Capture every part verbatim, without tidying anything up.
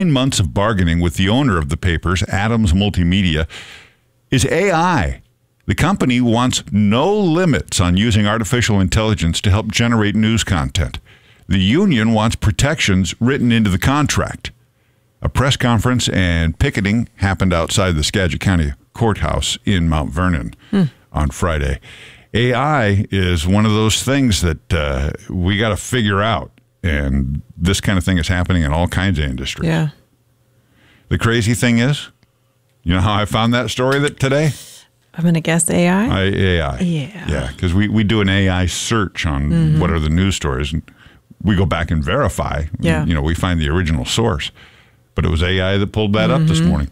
months of bargaining with the owner of the papers, Adams Multimedia, is A I. The company wants no limits on using artificial intelligence to help generate news content. The union wants protections written into the contract. A press conference and picketing happened outside the Skagit County Courthouse in Mount Vernon hmm. on Friday. A I is one of those things that uh, we got to figure out, and this kind of thing is happening in all kinds of industries. Yeah. The crazy thing is, you know how I found that story that today? I'm going to guess A I? I, A I. Yeah. Yeah, because we, we do an A I search on mm-hmm. what are the news stories, and we go back and verify. Yeah. And, you know, we find the original source. But it was A I that pulled that mm-hmm. up this morning.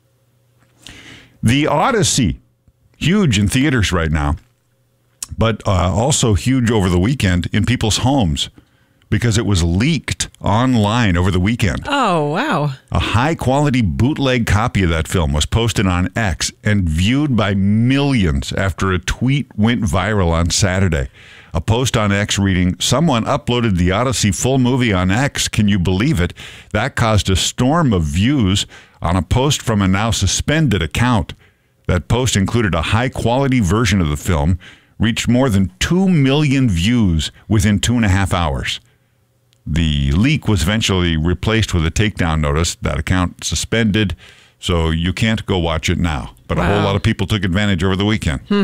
The Odyssey, huge in theaters right now, but uh, also huge over the weekend in people's homes because it was leaked online over the weekend. Oh, wow. A high-quality bootleg copy of that film was posted on X and viewed by millions after a tweet went viral on Saturday. A post on X reading, "Someone uploaded the Odyssey full movie on X. Can you believe it?" That caused a storm of views on a post from a now suspended account. That post included a high-quality version of the film, reached more than two million views within two and a half hours. The leak was eventually replaced with a takedown notice. That account suspended, so you can't go watch it now. But wow. a whole lot of people took advantage over the weekend. Hmm.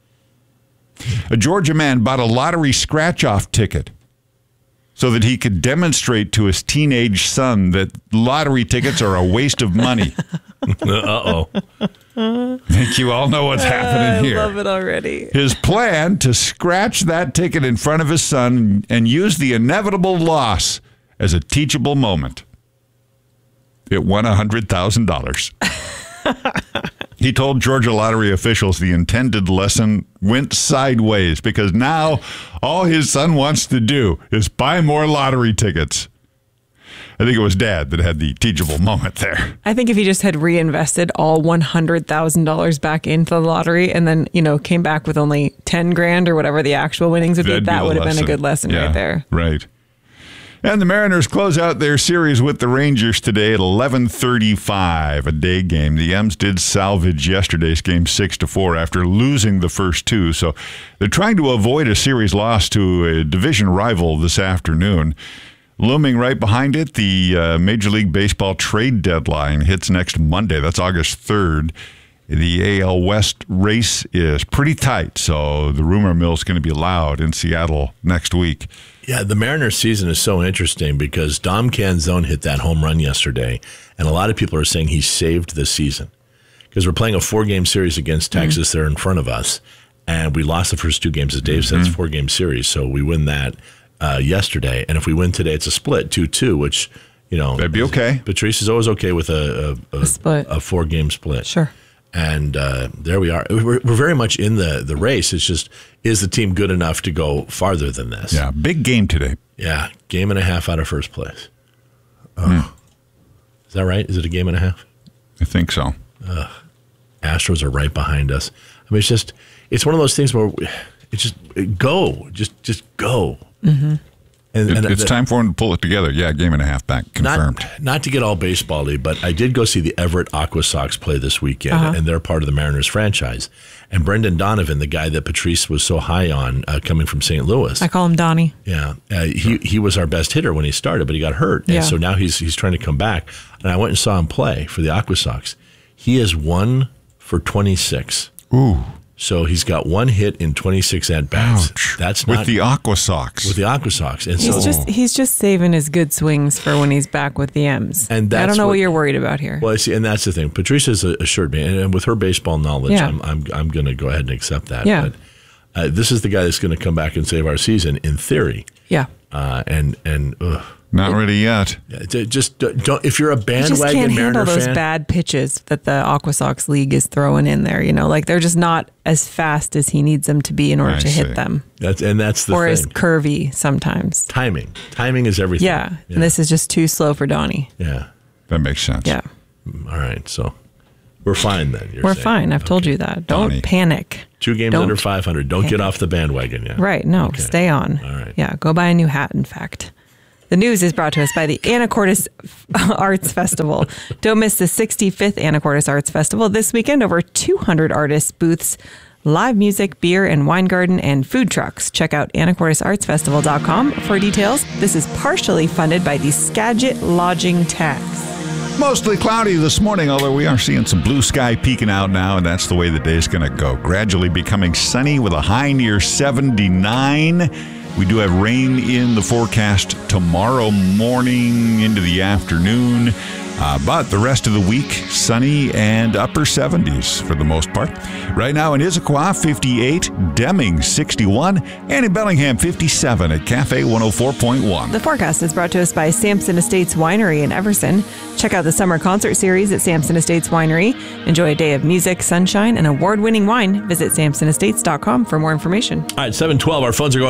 A Georgia man bought a lottery scratch-off ticket so that he could demonstrate to his teenage son that lottery tickets are a waste of money. Uh-oh. I think you all know what's happening here. I love it already. His plan to scratch that ticket in front of his son and use the inevitable loss as a teachable moment. It won one hundred thousand dollars. He told Georgia lottery officials the intended lesson went sideways because now all his son wants to do is buy more lottery tickets. I think it was Dad that had the teachable moment there. I think if he just had reinvested all one hundred thousand dollars back into the lottery and then, you know, came back with only ten grand or whatever the actual winnings would be, That'd that be would have lesson. been a good lesson yeah, right there. Right. And the Mariners close out their series with the Rangers today at eleven thirty-five, a day game. The M's did salvage yesterday's game six to four after losing the first two, so they're trying to avoid a series loss to a division rival this afternoon. Looming right behind it, the uh, Major League Baseball trade deadline hits next Monday. That's August third. The A L West race is pretty tight, so the rumor mill is going to be loud in Seattle next week. Yeah, the Mariners season is so interesting because Dom Canzone hit that home run yesterday, and a lot of people are saying he saved the season because we're playing a four-game series against Texas. Mm-hmm. They're in front of us, and we lost the first two games, as Dave mm-hmm. said. It's a four-game series, so we win that uh, yesterday, and if we win today, it's a split, two two, which, you know. That'd be okay. Patrice is always okay with a, a, a, a split, a four-game split. Sure. And uh, there we are. We're, we're very much in the, the race. It's just, is the team good enough to go farther than this? Yeah, big game today. Yeah, game and a half out of first place. Oh. Mm. Is that right? Is it a game and a half? I think so. Uh, Astros are right behind us. I mean, it's just, it's one of those things where we, it's just, go. Just just go. Mm-hmm. And, it, and it's the, time for him to pull it together. Yeah, game and a half back, confirmed. Not, not to get all baseball-y, but I did go see the Everett Aqua Sox play this weekend, uh-huh. and they're part of the Mariners franchise. And Brendan Donovan, the guy that Patrice was so high on, uh, coming from Saint Louis. I call him Donnie. Yeah, uh, he he was our best hitter when he started, but he got hurt. Yeah. And so now he's he's trying to come back. And I went and saw him play for the Aqua Sox. He is one for twenty-six. Ooh. So he's got one hit in twenty-six at-bats. Ouch. That's not with the Aqua Sox. With the Aqua Sox. And he's so, just he's just saving his good swings for when he's back with the M's. And that's I don't know what, what you're worried about here. Well, I see, and that's the thing. Patricia's assured me, and, and with her baseball knowledge, yeah. I'm I'm I'm going to go ahead and accept that. Yeah. But uh, this is the guy that's going to come back and save our season, in theory. Yeah. Uh, and and ugh. Not it, ready yet. Just don't. If you're a bandwagon you just can't Mariner handle those fan, bad pitches that the Aqua Sox League is throwing in there. You know, like they're just not as fast as he needs them to be in order I to see. hit them. That's and that's the or thing. as curvy sometimes. Timing, timing is everything. Yeah, yeah. And this is just too slow for Donnie. Yeah, that makes sense. Yeah. All right, so we're fine then. You're we're saying. fine. I've okay. told you that. Don't Donnie. panic. Two games Don't under five hundred. Don't panic. get off the bandwagon yet. Right. No. Okay. Stay on. All right. Yeah. Go buy a new hat. In fact. The news is brought to us by the Anacortes Arts Festival. Don't miss the sixty-fifth Anacortes Arts Festival this weekend. Over two hundred artists, booths, live music, beer and wine garden, and food trucks. Check out anacortes arts festival dot com for details. This is partially funded by the Skagit Lodging Tax. Mostly cloudy this morning, although we are seeing some blue sky peeking out now, and that's the way the day's going to go. Gradually becoming sunny with a high near seventy-nine. We do have rain in the forecast tomorrow morning into the afternoon. Uh, but the rest of the week, sunny and upper seventies for the most part. Right now in Issaquah, fifty-eight, Deming, sixty-one, and in Bellingham, fifty-seven at Cafe one oh four point one. The forecast is brought to us by Sampson Estates Winery in Everson. Check out the summer concert series at Sampson Estates Winery. Enjoy a day of music, sunshine, and award-winning wine. Visit samson estates dot com for more information. All right, seven twelve, our phones are going